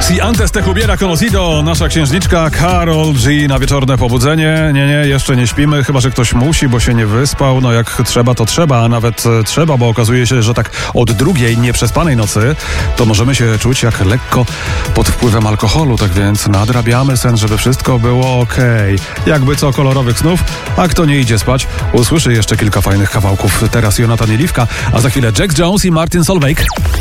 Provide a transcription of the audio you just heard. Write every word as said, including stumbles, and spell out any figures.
Si antes te hubiera conocido, nasza księżniczka Karol G na wieczorne pobudzenie. Nie, nie, jeszcze nie śpimy, chyba że ktoś musi, bo się nie wyspał. No jak trzeba, to trzeba, a nawet trzeba, bo okazuje się, że tak od drugiej nieprzespanej nocy to możemy się czuć jak lekko pod wpływem alkoholu. Tak więc nadrabiamy sen, żeby wszystko było okej. Okay. Jakby co, kolorowych snów, a kto nie idzie spać, usłyszy jeszcze kilka fajnych kawałków. Teraz Jonatan Liwka, a za chwilę Jack Jones i Martin Solveig.